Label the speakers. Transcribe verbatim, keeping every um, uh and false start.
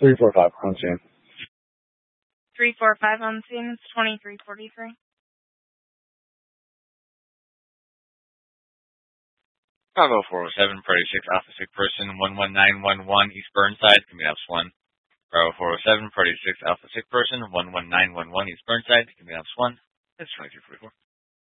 Speaker 1: three four five on scene.
Speaker 2: three four five on scene. It's twenty-three forty-three.
Speaker 3: Bravo four oh seven, Party six, Alpha six person, one one nine one one, East Burnside, Command Ops one. Bravo four oh seven, Party six, Alpha six person, one one nine one one, East Burnside, Command Ops one. That's twenty-three forty-four.